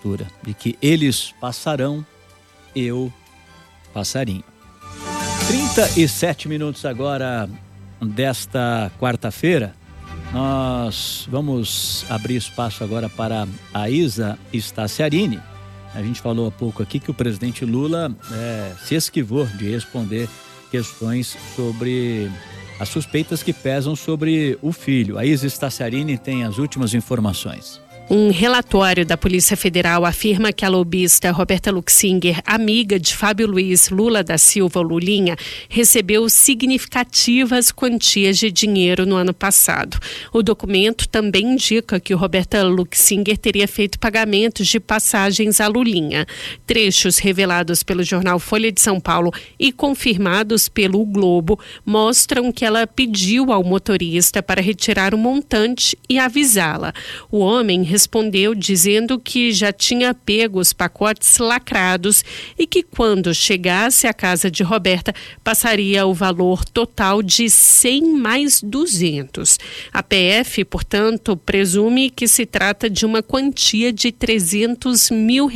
Escritura, de que eles passarão, eu passarinho. 37 minutos agora desta quarta-feira. Nós vamos abrir espaço agora para a Isa Staciarini. A gente falou há pouco aqui que o presidente Lula se esquivou de responder questões sobre as suspeitas que pesam sobre o filho. A Isa Staciarini tem as últimas informações. Um relatório da Polícia Federal afirma que a lobista Roberta Luxinger, amiga de Fábio Luiz Lula da Silva, Lulinha, recebeu significativas quantias de dinheiro no ano passado. O documento também indica que Roberta Luxinger teria feito pagamentos de passagens a Lulinha. Trechos revelados pelo jornal Folha de São Paulo e confirmados pelo Globo mostram que ela pediu ao motorista para retirar o montante e avisá-la. O homem respondeu dizendo que já tinha pego os pacotes lacrados e que quando chegasse à casa de Roberta passaria o valor total de 100 mais 200. A PF, portanto, presume que se trata de uma quantia de R$300 mil.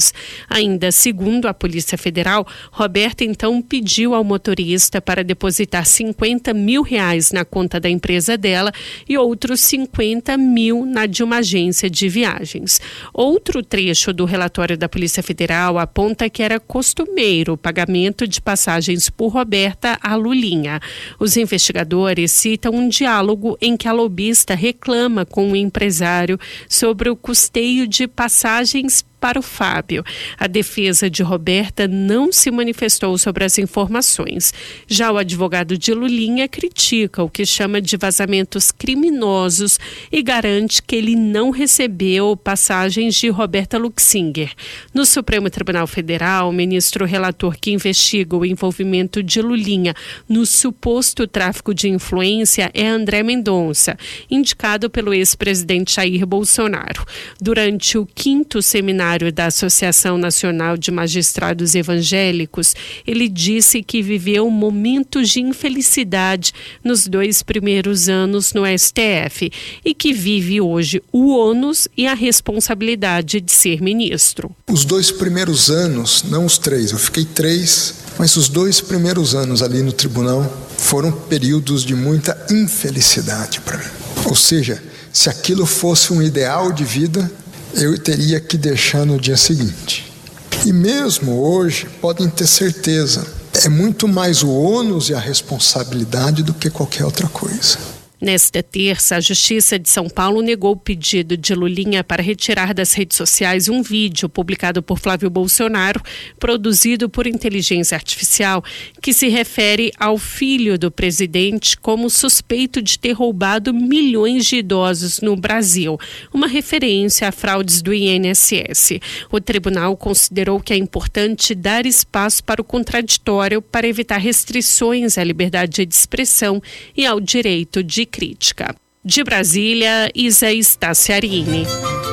Ainda segundo a Polícia Federal, Roberta então pediu ao motorista para depositar R$50 mil na conta da empresa dela e outros 50 mil na de uma agência de viagens. Outro trecho do relatório da Polícia Federal aponta que era costumeiro o pagamento de passagens por Roberta a Lulinha. Os investigadores citam um diálogo em que a lobista reclama com o empresário sobre o custeio de passagens para o Fábio. A defesa de Roberta não se manifestou sobre as informações. Já o advogado de Lulinha critica o que chama de vazamentos criminosos e garante que ele não recebeu passagens de Roberta Luxinger. No Supremo Tribunal Federal, o ministro relator que investiga o envolvimento de Lulinha no suposto tráfico de influência é André Mendonça, indicado pelo ex-presidente Jair Bolsonaro. Durante o 5º seminário da Associação Nacional de Magistrados Evangélicos, ele disse que viveu momentos de infelicidade nos 2 primeiros anos no STF e que vive hoje o ônus e a responsabilidade de ser ministro. Os 2 primeiros anos, não os 3, eu fiquei 3, mas os 2 primeiros anos ali no tribunal foram períodos de muita infelicidade para mim. Ou seja, se aquilo fosse um ideal de vida, eu teria que deixar no dia seguinte. E mesmo hoje, podem ter certeza, é muito mais o ônus e a responsabilidade do que qualquer outra coisa. Nesta terça, a Justiça de São Paulo negou o pedido de Lulinha para retirar das redes sociais um vídeo publicado por Flávio Bolsonaro, produzido por inteligência artificial, que se refere ao filho do presidente como suspeito de ter roubado milhões de idosos no Brasil, uma referência a fraudes do INSS. O tribunal considerou que é importante dar espaço para o contraditório para evitar restrições à liberdade de expressão e ao direito de crítica. De Brasília, Isa Staciarini.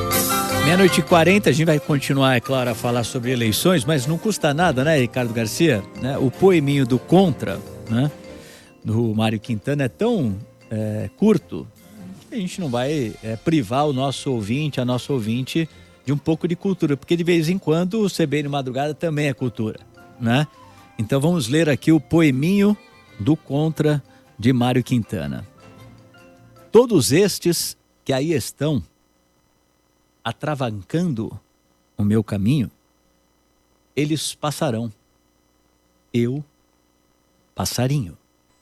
12h40, a gente vai continuar, é claro, a falar sobre eleições, mas não custa nada, né, Ricardo Garcia? Né? O poeminho do Contra, né, do Mário Quintana é tão curto que a gente não vai privar o nosso ouvinte, a nossa ouvinte, de um pouco de cultura, porque de vez em quando o CBN Madrugada também é cultura, né? Então vamos ler aqui o poeminho do Contra de Mário Quintana. Todos estes que aí estão, atravancando o meu caminho, eles passarão. Eu, passarinho.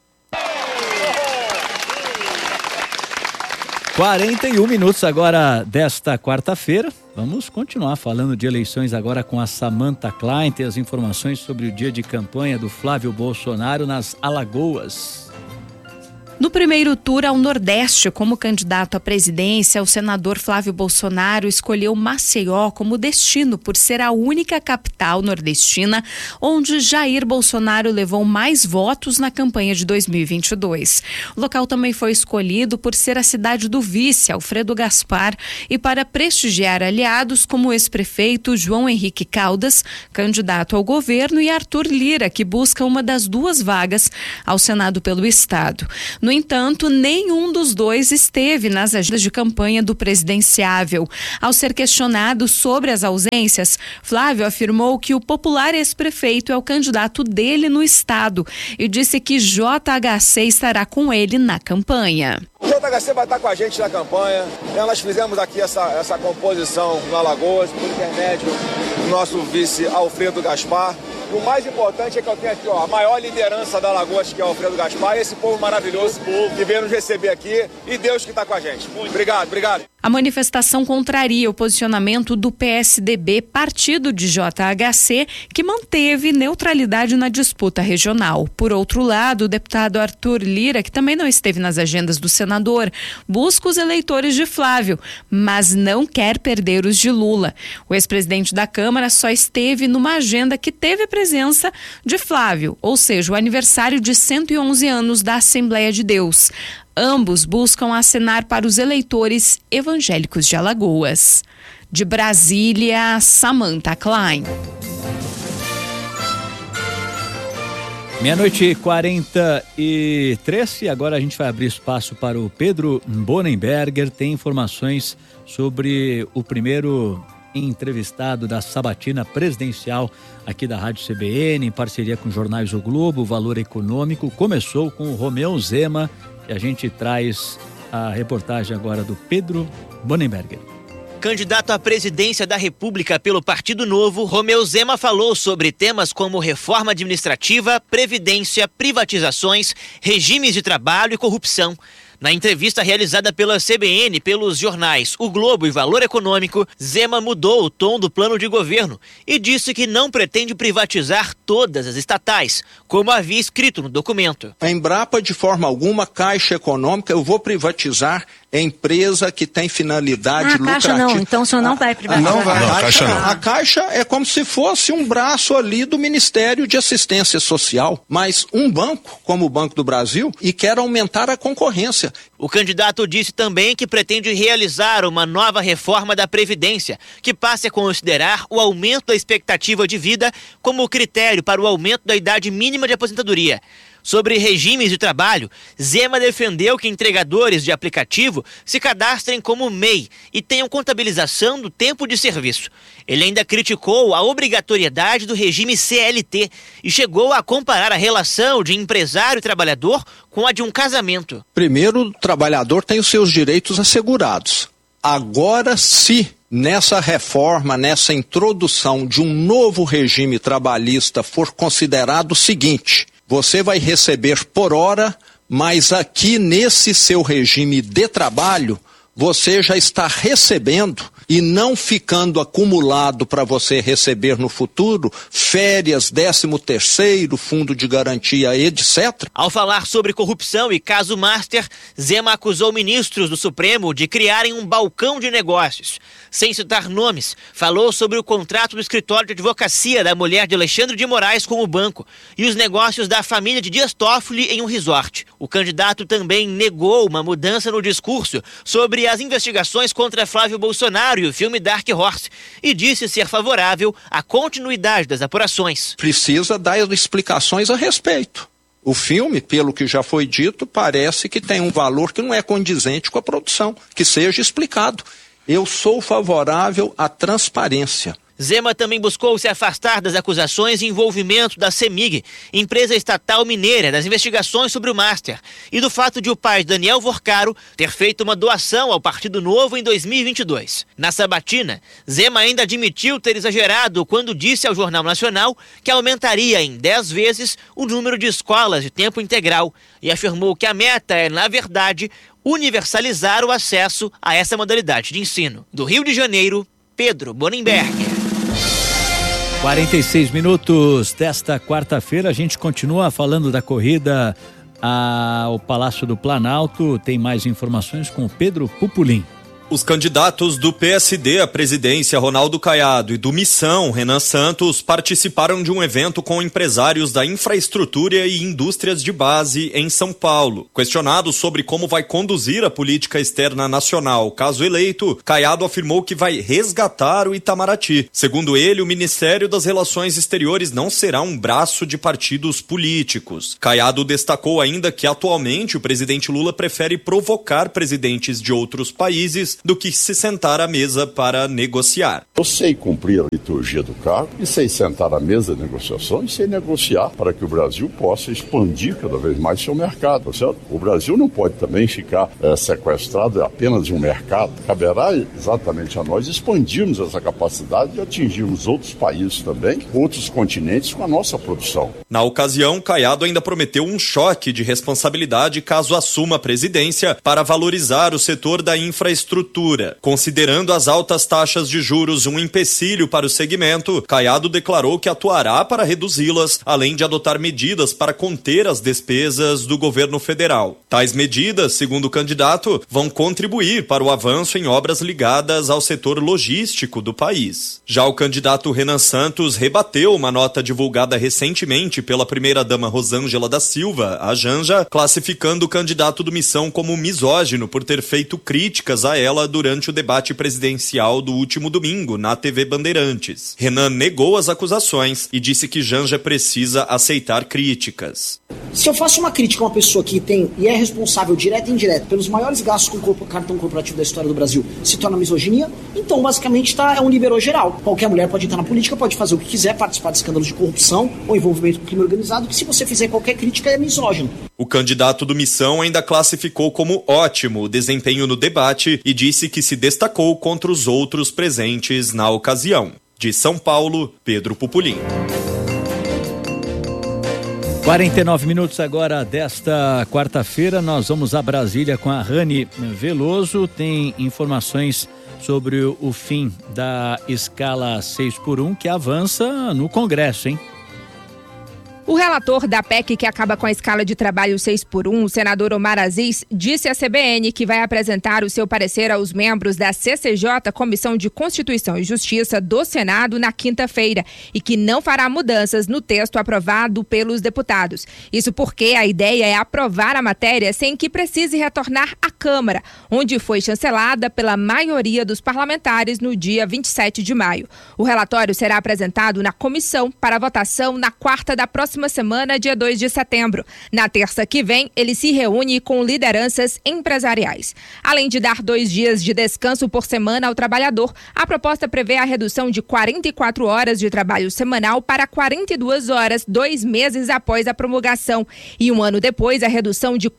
41 minutos agora desta quarta-feira. Vamos continuar falando de eleições agora com a Samantha Klein. Tem as informações sobre o dia de campanha do Flávio Bolsonaro nas Alagoas. No primeiro turno ao Nordeste, como candidato à presidência, o senador Flávio Bolsonaro escolheu Maceió como destino por ser a única capital nordestina onde Jair Bolsonaro levou mais votos na campanha de 2022. O local também foi escolhido por ser a cidade do vice, Alfredo Gaspar, e para prestigiar aliados como o ex-prefeito João Henrique Caldas, candidato ao governo, e Arthur Lira, que busca uma das 2 vagas ao Senado pelo Estado. No No entanto, nenhum dos dois esteve nas agendas de campanha do presidenciável. Ao ser questionado sobre as ausências, Flávio afirmou que o popular ex-prefeito é o candidato dele no estado e disse que JHC estará com ele na campanha. O JHC vai estar com a gente na campanha. Nós fizemos aqui essa composição no Alagoas, por intermédio do nosso vice Alfredo Gaspar. E o mais importante é que eu tenho aqui a maior liderança da Alagoas, que é o Alfredo Gaspar, e esse povo maravilhoso que veio nos receber aqui, e Deus que está com a gente. Obrigado. A manifestação contraria o posicionamento do PSDB, partido de JHC, que manteve neutralidade na disputa regional. Por outro lado, o deputado Arthur Lira, que também não esteve nas agendas do senador, busca os eleitores de Flávio, mas não quer perder os de Lula. O ex-presidente da Câmara só esteve numa agenda que teve a presença de Flávio, ou seja, o aniversário de 111 anos da Assembleia de Deus. Ambos buscam acenar para os eleitores evangélicos de Alagoas. De Brasília, Samantha Klein. 12h43 e agora a gente vai abrir espaço para o Pedro Bonenberger. Tem informações sobre o primeiro entrevistado da sabatina presidencial aqui da Rádio CBN, em parceria com jornais O Globo, Valor Econômico. Começou com o Romeu Zema, e a gente traz a reportagem agora do Pedro Bonenberger. Candidato à presidência da República pelo Partido Novo, Romeu Zema falou sobre temas como reforma administrativa, previdência, privatizações, regimes de trabalho e corrupção. Na entrevista realizada pela CBN, pelos jornais O Globo e Valor Econômico, Zema mudou o tom do plano de governo e disse que não pretende privatizar todas as estatais, como havia escrito no documento. A Embrapa, de forma alguma, Caixa Econômica, eu vou privatizar empresa que tem finalidade lucrativa. Caixa não, então o senhor não vai privatizar. Não vai. Não, Caixa não. A Caixa é como se fosse um braço ali do Ministério de Assistência Social, mas um banco, como o Banco do Brasil, e quer aumentar a concorrência. O candidato disse também que pretende realizar uma nova reforma da Previdência, que passe a considerar o aumento da expectativa de vida como critério para o aumento da idade mínima de aposentadoria. Sobre regimes de trabalho, Zema defendeu que entregadores de aplicativo se cadastrem como MEI e tenham contabilização do tempo de serviço. Ele ainda criticou a obrigatoriedade do regime CLT e chegou a comparar a relação de empresário e trabalhador com a de um casamento. Primeiro, o trabalhador tem os seus direitos assegurados. Agora, se nessa reforma, nessa introdução de um novo regime trabalhista for considerado o seguinte: você vai receber por hora, mas aqui nesse seu regime de trabalho, você já está recebendo e não ficando acumulado para você receber no futuro férias, 13º, fundo de garantia, etc. Ao falar sobre corrupção e caso Master, Zema acusou ministros do Supremo de criarem um balcão de negócios. Sem citar nomes, falou sobre o contrato do escritório de advocacia da mulher de Alexandre de Moraes com o banco e os negócios da família de Dias Toffoli em um resort. O candidato também negou uma mudança no discurso sobre as investigações contra Flávio Bolsonaro e o filme Dark Horse e disse ser favorável à continuidade das apurações. Precisa dar explicações a respeito. O filme, pelo que já foi dito, parece que tem um valor que não é condizente com a produção, que seja explicado. Eu sou favorável à transparência. Zema também buscou se afastar das acusações de envolvimento da CEMIG, empresa estatal mineira, das investigações sobre o Master, e do fato de o pai Daniel Vorcaro ter feito uma doação ao Partido Novo em 2022. Na sabatina, Zema ainda admitiu ter exagerado quando disse ao Jornal Nacional que aumentaria em 10 vezes o número de escolas de tempo integral e afirmou que a meta é, na verdade, universalizar o acesso a essa modalidade de ensino. Do Rio de Janeiro, Pedro Bonenberger. 46 minutos desta quarta-feira, a gente continua falando da corrida ao Palácio do Planalto. Tem mais informações com o Pedro Pupulim. Os candidatos do PSD à presidência, Ronaldo Caiado, e do Missão, Renan Santos, participaram de um evento com empresários da infraestrutura e indústrias de base em São Paulo. Questionado sobre como vai conduzir a política externa nacional caso eleito, Caiado afirmou que vai resgatar o Itamaraty. Segundo ele, o Ministério das Relações Exteriores não será um braço de partidos políticos. Caiado destacou ainda que atualmente o presidente Lula prefere provocar presidentes de outros países do que se sentar à mesa para negociar. Eu sei cumprir a liturgia do cargo e sei sentar à mesa de negociação e sei negociar para que o Brasil possa expandir cada vez mais seu mercado, certo? O Brasil não pode também ficar sequestrado apenas de um mercado. Caberá exatamente a nós expandirmos essa capacidade e atingirmos outros países também, outros continentes com a nossa produção. Na ocasião, Caiado ainda prometeu um choque de responsabilidade caso assuma a presidência para valorizar o setor da infraestrutura. Considerando as altas taxas de juros um empecilho para o segmento, Caiado declarou que atuará para reduzi-las, além de adotar medidas para conter as despesas do governo federal. Tais medidas, segundo o candidato, vão contribuir para o avanço em obras ligadas ao setor logístico do país. Já o candidato Renan Santos rebateu uma nota divulgada recentemente pela primeira-dama Rosângela da Silva, a Janja, classificando o candidato do Missão como misógino por ter feito críticas a ela durante o debate presidencial do último domingo na TV Bandeirantes. Renan negou as acusações e disse que Janja precisa aceitar críticas. Se eu faço uma crítica a uma pessoa que tem e é responsável direto e indireto pelos maiores gastos com o cartão corporativo da história do Brasil, se torna misoginia, então basicamente é um liberou geral. Qualquer mulher pode entrar na política, pode fazer o que quiser, participar de escândalos de corrupção ou envolvimento com crime organizado, que se você fizer qualquer crítica é misógino. O candidato do Missão ainda classificou como ótimo o desempenho no debate e disse que se destacou contra os outros presentes na ocasião. De São Paulo, Pedro Pupulim. 49 minutos agora desta quarta-feira, nós vamos a Brasília com a Rani Veloso. Tem informações sobre o fim da escala 6x1 que avança no Congresso, hein? O relator da PEC que acaba com a escala de trabalho 6x1, o senador Omar Aziz, disse à CBN que vai apresentar o seu parecer aos membros da CCJ, Comissão de Constituição e Justiça do Senado, na quinta-feira e que não fará mudanças no texto aprovado pelos deputados. Isso porque a ideia é aprovar a matéria sem que precise retornar à Câmara, onde foi chancelada pela maioria dos parlamentares no dia 27 de maio. O relatório será apresentado na comissão para votação na quarta da próxima semana, dia 2 de setembro. Na terça que vem, ele se reúne com lideranças empresariais. Além de dar 2 dias de descanso por semana ao trabalhador, a proposta prevê a redução de 44 horas de trabalho semanal para 42 horas, 2 meses após a promulgação. E 1 ano depois, a redução de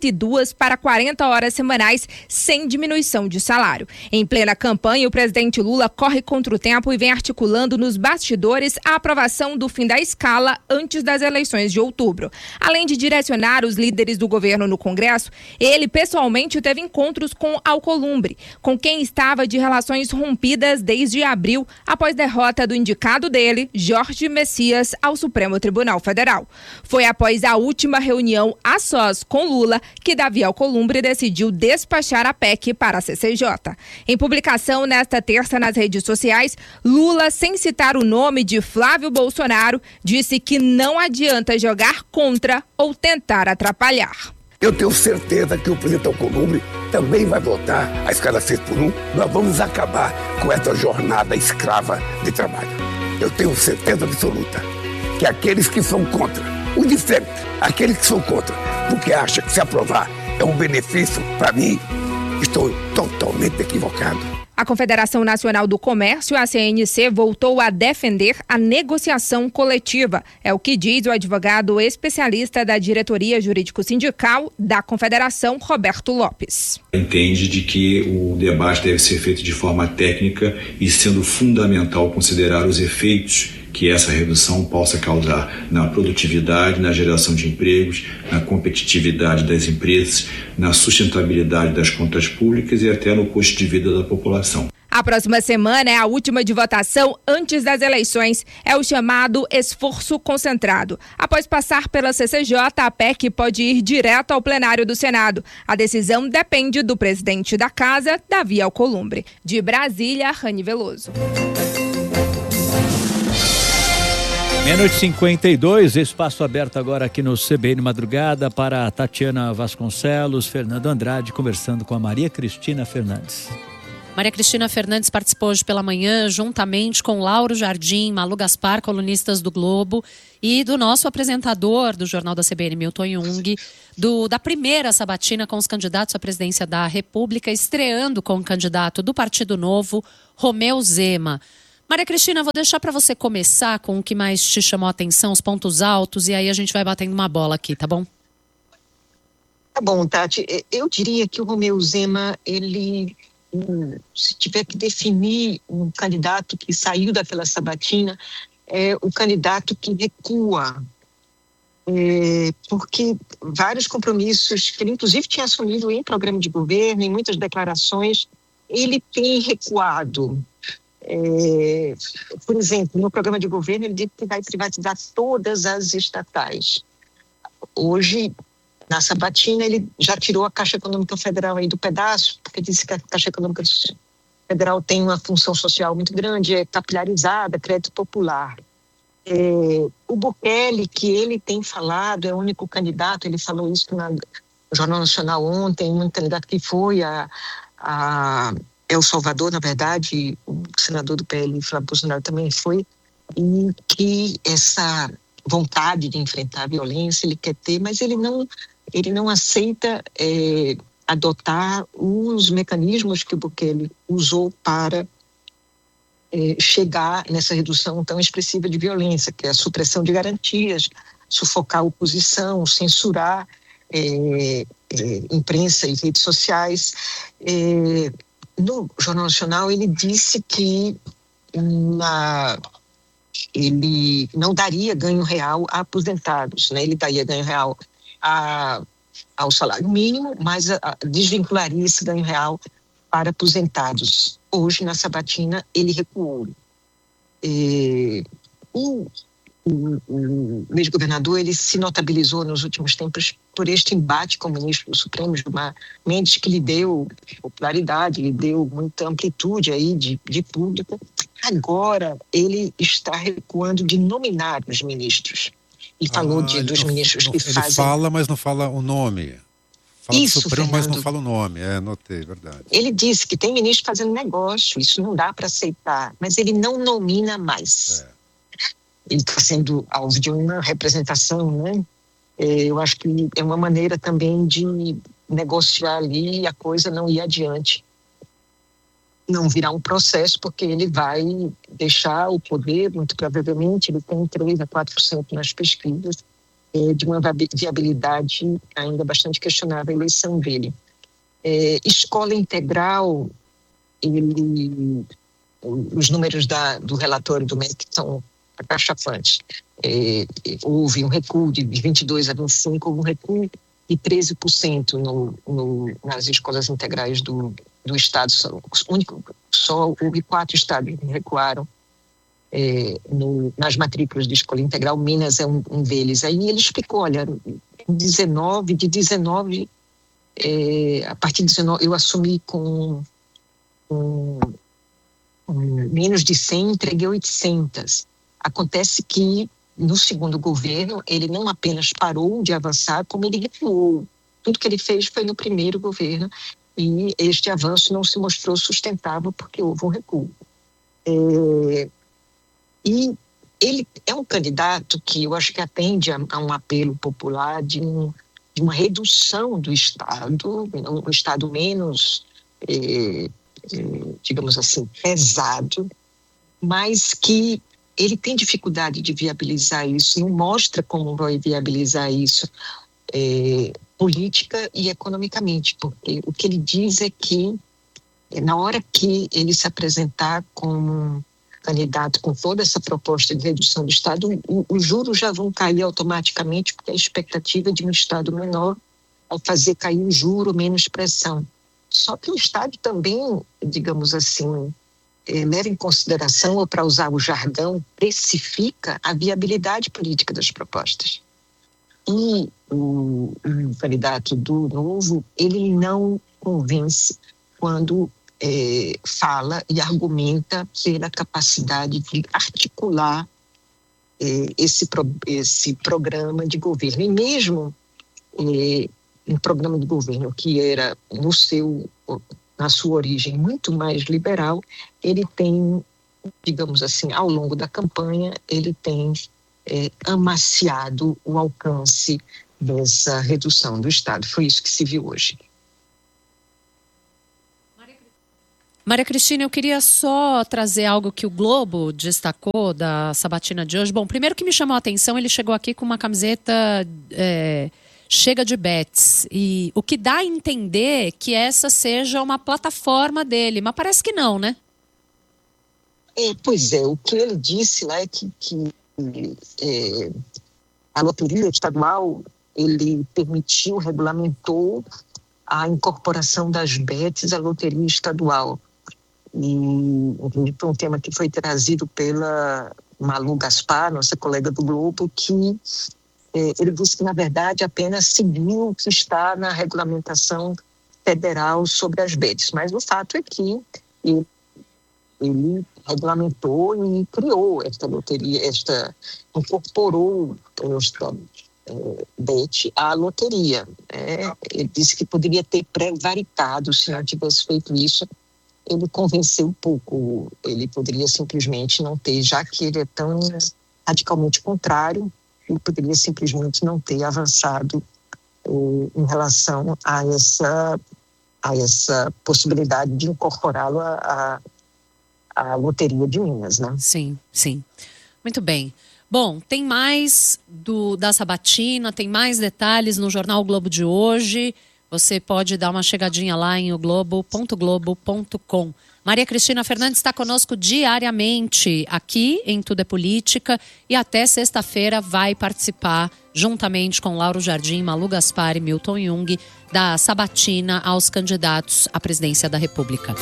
42 para 40 horas semanais, sem diminuição de salário. Em plena campanha, o presidente Lula corre contra o tempo e vem articulando nos bastidores a aprovação do fim da escala antes das eleições de outubro. Além de direcionar os líderes do governo no Congresso, ele pessoalmente teve encontros com Alcolumbre, com quem estava de relações rompidas desde abril, após derrota do indicado dele, Jorge Messias, ao Supremo Tribunal Federal. Foi após a última reunião a sós com Lula que Davi Alcolumbre decidiu despachar a PEC para a CCJ. Em publicação nesta terça nas redes sociais, Lula, sem citar o nome de Flávio Bolsonaro, disse que não adianta jogar contra ou tentar atrapalhar. Eu tenho certeza que o presidente Alcolumbre também vai votar a escala 6x1. Nós vamos acabar com essa jornada escrava de trabalho. Eu tenho certeza absoluta que aqueles que são contra, os diferentes, aqueles que são contra, porque acham que se aprovar é um benefício para mim, estou totalmente equivocado. A Confederação Nacional do Comércio, a CNC, voltou a defender a negociação coletiva. É o que diz o advogado especialista da Diretoria Jurídico-Sindical da Confederação, Roberto Lopes. Entende de que o debate deve ser feito de forma técnica e sendo fundamental considerar os efeitos que essa redução possa causar na produtividade, na geração de empregos, na competitividade das empresas, na sustentabilidade das contas públicas e até no custo de vida da população. A próxima semana é a última de votação antes das eleições. É o chamado esforço concentrado. Após passar pela CCJ, a PEC pode ir direto ao plenário do Senado. A decisão depende do presidente da Casa, Davi Alcolumbre. De Brasília, Rani Veloso. 12h52, espaço aberto agora aqui no CBN Madrugada para a Tatiana Vasconcelos, Fernando Andrade, conversando com a Maria Cristina Fernandes. Maria Cristina Fernandes participou hoje pela manhã, juntamente com Lauro Jardim, Malu Gaspar, colunistas do Globo, e do nosso apresentador do Jornal da CBN, Milton Jung, da primeira sabatina com os candidatos à presidência da República, estreando com o candidato do Partido Novo, Romeu Zema. Maria Cristina, vou deixar para você começar com o que mais te chamou a atenção, os pontos altos, e aí a gente vai batendo uma bola aqui, tá bom? Tá bom, Tati. Eu diria que o Romeu Zema, ele... se tiver que definir um candidato que saiu daquela sabatina, é o candidato que recua, porque vários compromissos que ele inclusive tinha assumido em programa de governo, em muitas declarações, ele tem recuado. Por exemplo, no programa de governo ele disse que vai privatizar todas as estatais. Hoje, na sabatina, ele já tirou a Caixa Econômica Federal aí do pedaço, porque disse que a Caixa Econômica Federal tem uma função social muito grande, é capilarizada, crédito popular. O Bukele, que ele tem falado, é o único candidato, ele falou isso no Jornal Nacional ontem, um candidato que foi a El Salvador, na verdade, o senador do PL, Flávio Bolsonaro, também foi, e que essa vontade de enfrentar a violência ele quer ter, mas ele não aceita adotar os mecanismos que o Bukele usou para chegar nessa redução tão expressiva de violência, que é a supressão de garantias, sufocar a oposição, censurar imprensa e redes sociais. No Jornal Nacional ele disse que ele não daria ganho real a aposentados, né? Ele daria ganho real ao salário mínimo, mas desvincularia esse ganho real para aposentados. Hoje, na sabatina, ele recuou. O ex-governador, ele se notabilizou nos últimos tempos por este embate com o ministro do Supremo, Gilmar Mendes, que lhe deu popularidade, lhe deu muita amplitude aí de público. Agora, ele está recuando de nominar os ministros. Ele falou dos ministros que fazem... Ele fala, mas não fala o nome. Fala isso, do Supremo, Fernando, mas não fala o nome. Anotei, verdade. Ele disse que tem ministro fazendo negócio, isso não dá para aceitar, mas ele não nomina mais. Ele está sendo alvo de uma representação, né? Eu acho que é uma maneira também de negociar ali e a coisa não ir adiante. Não virar um processo, porque ele vai deixar o poder, muito provavelmente, ele tem 3% a 4% nas pesquisas, de uma viabilidade ainda bastante questionável a eleição dele. Escola integral, os números do relatório do MEC são acachapantes. Houve um recuo de 22 a 25, houve um recuo de 13% nas escolas integrais do Estado. Só houve 4 estados que recuaram nas matrículas de escola integral. Minas é um deles. Aí ele explicou, olha, a partir de 19 eu assumi com menos de 100, entreguei 800. Acontece que no segundo governo ele não apenas parou de avançar, como ele recuou. Tudo que ele fez foi no primeiro governo e este avanço não se mostrou sustentável porque houve um recuo. E ele é um candidato que eu acho que atende a um apelo popular de uma redução do Estado, um Estado menos, digamos assim, pesado, mas que ele tem dificuldade de viabilizar isso, não mostra como vai viabilizar isso política e economicamente, porque o que ele diz é que na hora que ele se apresentar como candidato com toda essa proposta de redução do Estado, os juros já vão cair automaticamente, porque a expectativa de um Estado menor ao fazer cair o juro, menos pressão. Só que o Estado também, digamos assim, leva em consideração, ou para usar o jargão, precifica a viabilidade política das propostas. E o candidato do Novo, ele não convence quando fala e argumenta pela capacidade de articular esse programa de governo. E mesmo um programa de governo que era, na sua origem, muito mais liberal, ele tem, digamos assim, ao longo da campanha, ele tem amaciado o alcance dessa redução do Estado. Foi isso que se viu hoje. Maria Cristina, eu queria só trazer algo que o Globo destacou da sabatina de hoje. Bom, primeiro que me chamou a atenção, ele chegou aqui com uma camiseta Chega de Bets, e o que dá a entender que essa seja uma plataforma dele, mas parece que não, né? Pois é, o que ele disse lá é que a loteria estadual, ele regulamentou a incorporação das bets à loteria estadual. E foi um tema que foi trazido pela Malu Gaspar, nossa colega do Globo, que ele disse que, na verdade, apenas seguiu o que está na regulamentação federal sobre as bets. Mas o fato é que ele regulamentou e criou esta loteria, incorporou esta bet à loteria. Ele disse que poderia ter prevaricado se não tivesse feito isso. Ele convenceu um pouco. Ele poderia simplesmente não ter, já que ele é tão radicalmente contrário, ele poderia simplesmente não ter avançado em relação a essa possibilidade de incorporá-lo à loteria de Minas, né? Sim, sim. Muito bem. Bom, tem mais da sabatina, tem mais detalhes no Jornal O Globo de hoje. Você pode dar uma chegadinha lá em oglobo.globo.com. Maria Cristina Fernandes está conosco diariamente aqui em Tudo é Política e até sexta-feira vai participar, juntamente com Lauro Jardim, Malu Gaspar e Milton Jung, da sabatina aos candidatos à presidência da República.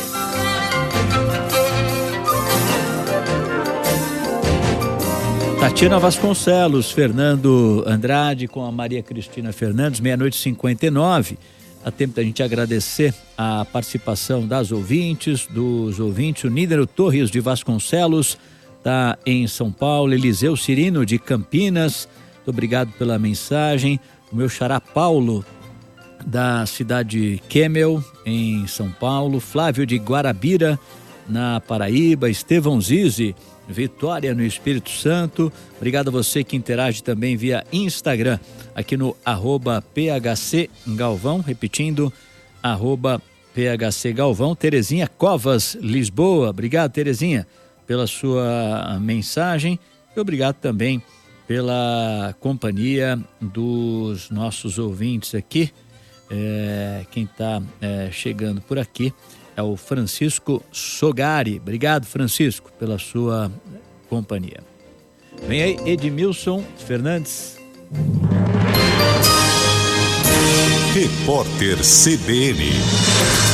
Tatiana Vasconcelos, Fernando Andrade com a Maria Cristina Fernandes, 00:59. Há tempo da gente agradecer a participação dos ouvintes. O Nídero Torres de Vasconcelos está em São Paulo, Eliseu Cirino de Campinas, muito obrigado pela mensagem. O meu xará Paulo, da cidade de Kemel, em São Paulo, Flávio de Guarabira, na Paraíba, Estevão Zizi, Vitória no Espírito Santo. Obrigado a você que interage também via Instagram, aqui no @PHCGalvão, repetindo, @PHCGalvão. Terezinha Covas, Lisboa. Obrigado, Terezinha, pela sua mensagem e obrigado também pela companhia dos nossos ouvintes aqui. Quem está chegando por aqui é o Francisco Sogari. Obrigado, Francisco, pela sua companhia. Vem aí, Edmilson Fernandes. Repórter CBN.